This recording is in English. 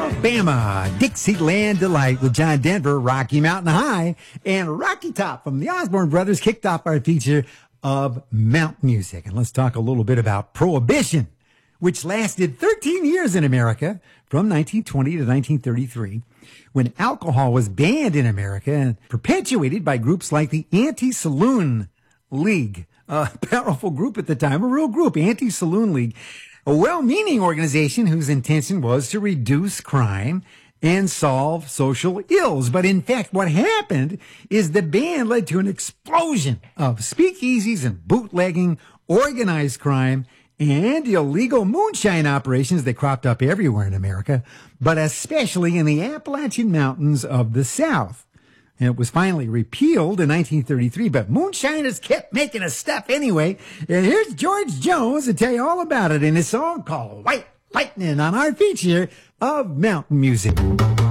Alabama, Dixieland Delight with John Denver, Rocky Mountain High, and Rocky Top from the Osborne Brothers kicked off our feature of Mount Music. And let's talk a little bit about Prohibition, which lasted 13 years in America from 1920 to 1933, when alcohol was banned in America and perpetuated by groups like the Anti-Saloon League, a powerful group at the time, a real group, Anti-Saloon League, a well-meaning organization whose intention was to reduce crime and solve social ills. But in fact, what happened is the ban led to an explosion of speakeasies and bootlegging, organized crime, and illegal moonshine operations that cropped up everywhere in America, but especially in the Appalachian Mountains of the South. And it was finally repealed in 1933, but moonshiners kept making us stuff anyway. And here's George Jones to tell you all about it in his song called White Lightning on our feature of Mountain Music.